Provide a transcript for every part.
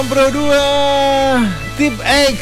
Pro 2 Tip X,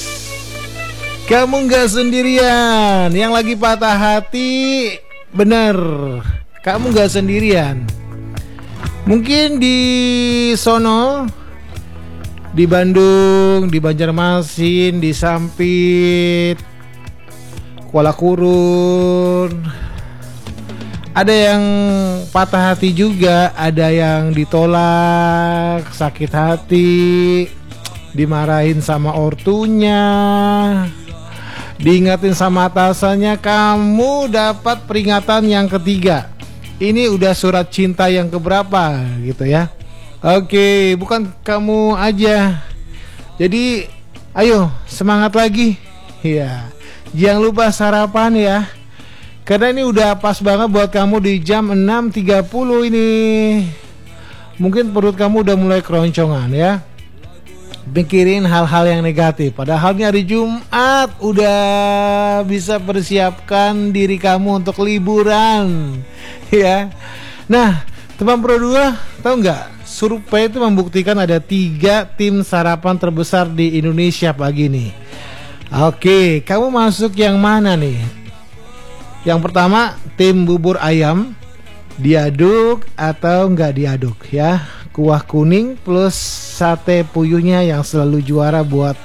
kamu gak sendirian. Yang lagi patah hati, bener, kamu gak sendirian. Mungkin di sono, di Bandung, di Banjarmasin, di Sampit, Kuala Kurun, ada yang patah hati juga, ada yang ditolak, sakit hati, dimarahin sama ortunya, diingatin sama atasannya. Kamu dapat peringatan yang ketiga. Ini udah surat cinta yang keberapa gitu ya. Oke, bukan kamu aja. Jadi ayo semangat lagi. Ya, jangan lupa sarapan ya, karena ini udah pas banget buat kamu di jam 6.30 ini. Mungkin perut kamu udah mulai keroncongan ya, pikirin hal-hal yang negatif. Padahal ini hari Jumat, udah bisa persiapkan diri kamu untuk liburan ya. Nah, teman Pro 2, tahu nggak? Survei itu membuktikan ada 3 tim sarapan terbesar di Indonesia pagi ini. Oke, kamu masuk yang mana nih? Yang pertama, tim bubur ayam, diaduk atau nggak diaduk ya. Kuah kuning plus sate puyuhnya yang selalu juara buat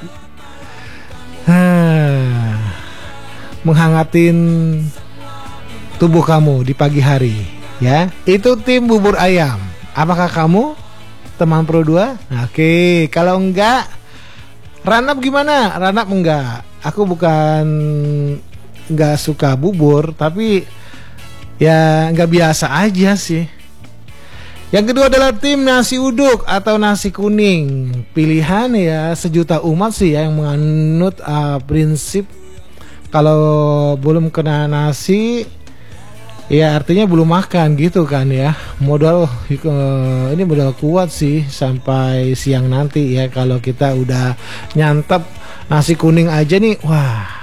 menghangatin tubuh kamu di pagi hari ya. Itu tim bubur ayam. Apakah kamu teman Pro 2? Oke, kalau enggak, Ranap gimana? Ranap enggak. Aku bukan nggak suka bubur, tapi ya nggak biasa aja sih. Yang kedua adalah tim nasi uduk atau nasi kuning. Pilihan ya sejuta umat sih ya yang menganut prinsip kalau belum kena nasi ya artinya belum makan gitu kan ya. Modal ini modal kuat sih sampai siang nanti ya. Kalau kita udah nyantap nasi kuning aja nih, wah,